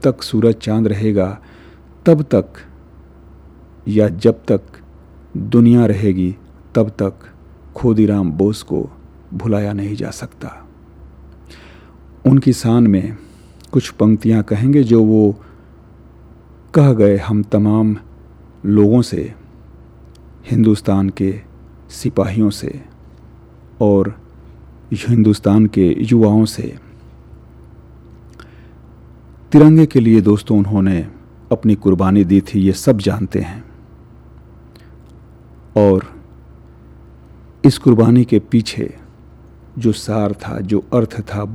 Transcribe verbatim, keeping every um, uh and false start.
तक सूरज चांद रहेगा तब तक, या जब तक दुनिया रहेगी तब तक खुदीराम बोस को भुलाया नहीं जा सकता। उनकी शान में कुछ पंक्तियां कहेंगे जो वो कह गए हम तमाम लोगों से, हिंदुस्तान के सिपाहियों से और हिंदुस्तान के युवाओं से। तिरंगे के लिए दोस्तों उन्होंने अपनी कुर्बानी दी थी, ये सब जानते हैं। और इस कुर्बानी के पीछे जो सार था, जो अर्थ था,